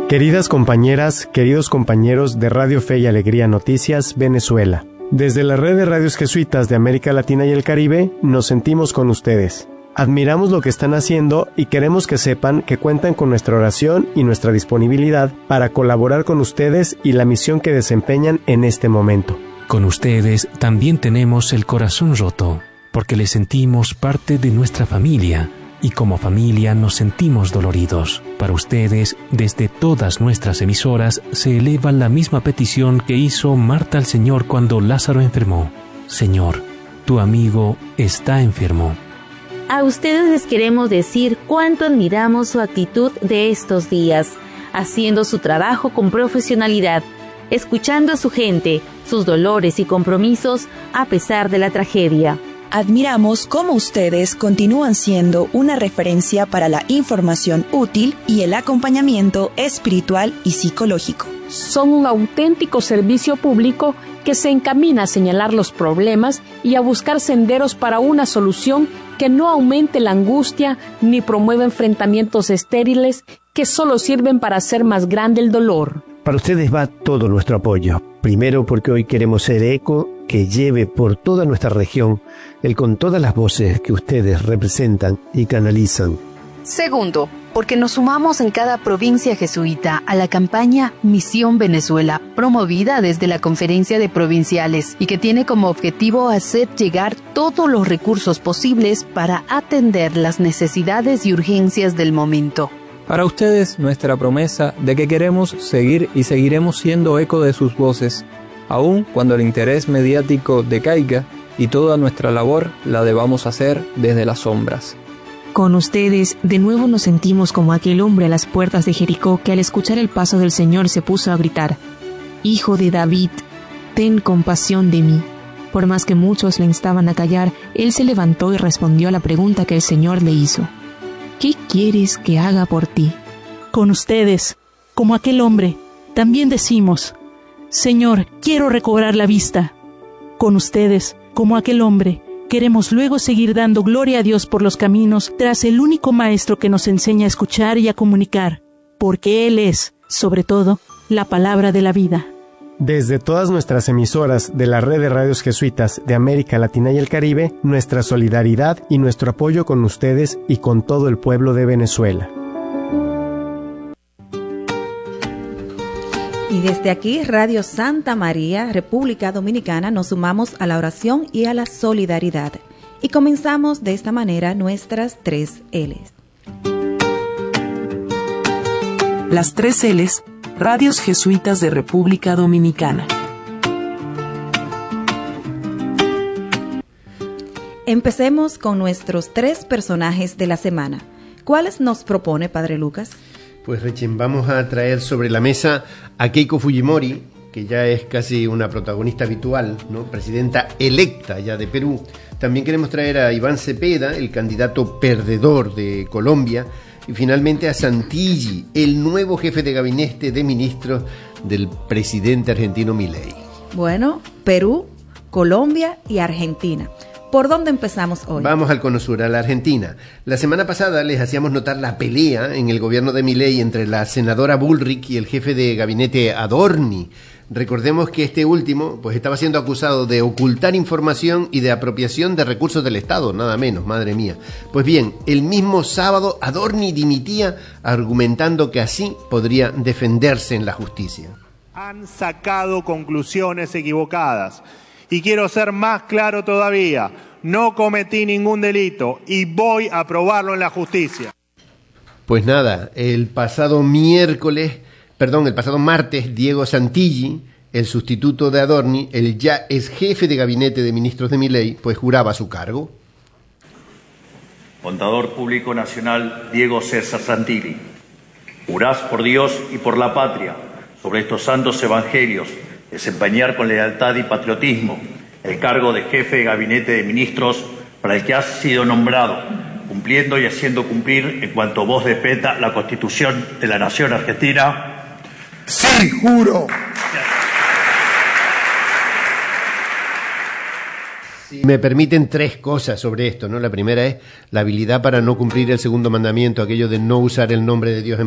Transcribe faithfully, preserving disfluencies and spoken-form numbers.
Queridas compañeras, queridos compañeros de Radio Fe y Alegría Noticias, Venezuela. Desde la red de radios jesuitas de América Latina y el Caribe, nos sentimos con ustedes. Admiramos lo que están haciendo y queremos que sepan que cuentan con nuestra oración y nuestra disponibilidad para colaborar con ustedes y la misión que desempeñan en este momento. Con ustedes también tenemos el corazón roto, porque les sentimos parte de nuestra familia. Y como familia nos sentimos doloridos. Para ustedes, desde todas nuestras emisoras, se eleva la misma petición que hizo Marta al Señor cuando Lázaro enfermó. Señor, tu amigo está enfermo. A ustedes les queremos decir cuánto admiramos su actitud de estos días, haciendo su trabajo con profesionalidad, escuchando a su gente, sus dolores y compromisos a pesar de la tragedia. Admiramos cómo ustedes continúan siendo una referencia para la información útil y el acompañamiento espiritual y psicológico. Son un auténtico servicio público que se encamina a señalar los problemas y a buscar senderos para una solución que no aumente la angustia ni promueva enfrentamientos estériles que solo sirven para hacer más grande el dolor. Para ustedes va todo nuestro apoyo. Primero, porque hoy queremos ser eco que lleve por toda nuestra región el con todas las voces que ustedes representan y canalizan. Segundo, porque nos sumamos en cada provincia jesuita a la campaña Misión Venezuela, promovida desde la Conferencia de Provinciales y que tiene como objetivo hacer llegar todos los recursos posibles para atender las necesidades y urgencias del momento. Para ustedes, nuestra promesa de que queremos seguir y seguiremos siendo eco de sus voces, aun cuando el interés mediático decaiga y toda nuestra labor la debamos hacer desde las sombras. Con ustedes, de nuevo nos sentimos como aquel hombre a las puertas de Jericó que al escuchar el paso del Señor se puso a gritar: «Hijo de David, ten compasión de mí». Por más que muchos le instaban a callar, él se levantó y respondió a la pregunta que el Señor le hizo: «¿Qué quieres que haga por ti?». Con ustedes, como aquel hombre, también decimos: «Señor, quiero recobrar la vista». Con ustedes, como aquel hombre, queremos luego seguir dando gloria a Dios por los caminos tras el único maestro que nos enseña a escuchar y a comunicar, porque Él es, sobre todo, la palabra de la vida. Desde todas nuestras emisoras de la red de radios jesuitas de América Latina y el Caribe, nuestra solidaridad y nuestro apoyo con ustedes y con todo el pueblo de Venezuela. Y desde aquí, Radio Santa María, República Dominicana, nos sumamos a la oración y a la solidaridad. Y comenzamos de esta manera nuestras tres L's. Las tres L's, Radios Jesuitas de República Dominicana. Empecemos con nuestros tres personajes de la semana. ¿Cuáles nos propone, Padre Lucas? Pues Rechen, vamos a traer sobre la mesa a Keiko Fujimori, que ya es casi una protagonista habitual, ¿no? Presidenta electa ya de Perú. También queremos traer a Iván Cepeda, el candidato perdedor de Colombia. Y finalmente a Santilli, el nuevo jefe de gabinete de ministros del presidente argentino Milei. Bueno, Perú, Colombia y Argentina. ¿Por dónde empezamos hoy? Vamos al Cono Sur, a la Argentina. La semana pasada les hacíamos notar la pelea en el gobierno de Milei entre la senadora Bullrich y el jefe de gabinete Adorni. Recordemos que este último pues estaba siendo acusado de ocultar información y de apropiación de recursos del Estado, nada menos, madre mía. Pues bien, el mismo sábado Adorni dimitía argumentando que así podría defenderse en la justicia. Han sacado conclusiones equivocadas. Y quiero ser más claro todavía, no cometí ningún delito y voy a probarlo en la justicia. Pues nada, el pasado miércoles, perdón, el pasado martes, Diego Santilli, el sustituto de Adorni, el ya ex jefe de gabinete de ministros de Milei, pues juraba su cargo. Contador Público Nacional Diego César Santilli, jurás por Dios y por la patria, sobre estos santos evangelios, desempeñar con lealtad y patriotismo el cargo de jefe de gabinete de ministros para el que has sido nombrado, cumpliendo y haciendo cumplir en cuanto vos respeta la Constitución de la Nación Argentina. ¡Sí, juro! Si me permiten tres cosas sobre esto, ¿no? La primera es la habilidad para no cumplir el segundo mandamiento, aquello de no usar el nombre de Dios en